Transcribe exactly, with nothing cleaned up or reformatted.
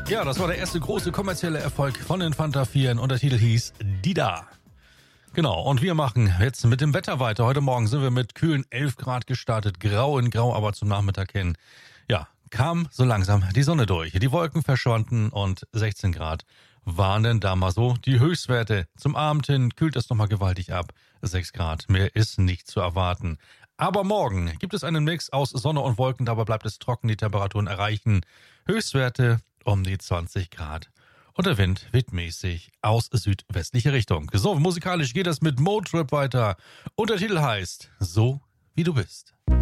Ja, das war der erste große kommerzielle Erfolg von den Fanta vier und der Titel hieß Dida. Genau, und wir machen jetzt mit dem Wetter weiter. Heute Morgen sind wir mit kühlen elf Grad gestartet, grau in grau, aber zum Nachmittag hin, ja, kam so langsam die Sonne durch. Die Wolken verschwanden und sechzehn Grad waren denn da mal so die Höchstwerte. Zum Abend hin kühlt es nochmal gewaltig ab, sechs Grad, mehr ist nicht zu erwarten. Aber morgen gibt es einen Mix aus Sonne und Wolken, dabei bleibt es trocken, die Temperaturen erreichen Höchstwerte um die zwanzig Grad. Und der Wind weht mäßig aus südwestlicher Richtung. So, musikalisch geht es mit Motrip weiter. Und der Titel heißt So, wie du bist.